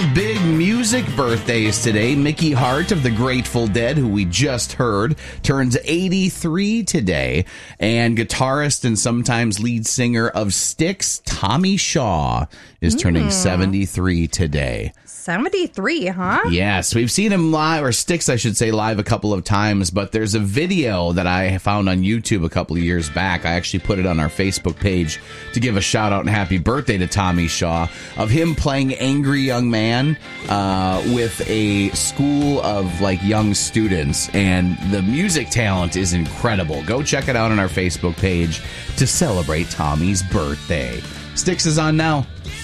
of big music birthdays today. Mickey Hart of the Grateful Dead, who we just heard, turns 83 today. And guitarist and sometimes lead singer of Styx, Tommy Shaw, is turning 73 today. 73, huh? Yes, we've seen him live, or Styx, I should say, live a couple of times, but there's a video that I found on YouTube a couple of years back. I actually put it on our Facebook page to give a shout out and happy birthday to Tommy Shaw, of him playing Angry Young Man with a school of like young students, and the music talent is incredible. Go check it out on our Facebook page to celebrate Tommy's birthday. Styx is on now.